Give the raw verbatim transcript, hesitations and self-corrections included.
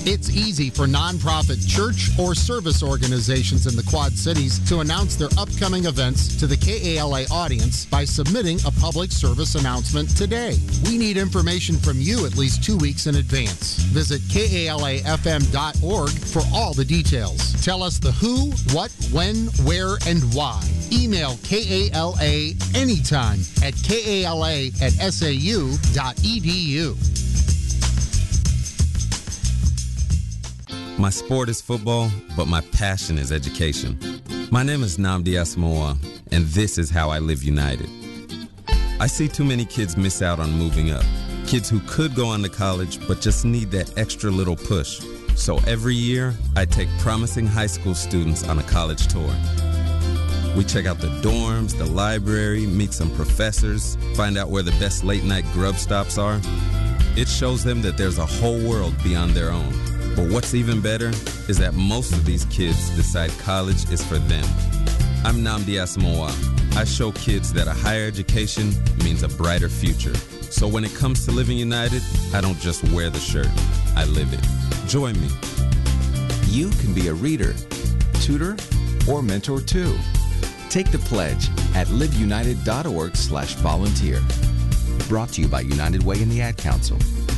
It's easy for nonprofit church or service organizations in the Quad Cities to announce their upcoming events to the K A L A audience by submitting a public service announcement today. We need information from you at least two weeks in advance. Visit K A L A F M dot org for all the details. Tell us the who, what, when, where, and why. Email K A L A anytime at K A L A at S A U dot E D U. My sport is football, but my passion is education. My name is Nnamdi Asamoah, and this is how I live united. I see too many kids miss out on moving up. Kids who could go on to college, but just need that extra little push. So every year, I take promising high school students on a college tour. We check out the dorms, the library, meet some professors, find out where the best late-night grub stops are. It shows them that there's a whole world beyond their own. But what's even better is that most of these kids decide college is for them. I'm Nnamdi Asamoah. I show kids that a higher education means a brighter future. So when it comes to living united, I don't just wear the shirt, I live it. Join me. You can be a reader, tutor, or mentor too. Take the pledge at liveunited dot org slash volunteer. Brought to you by United Way and the Ad Council.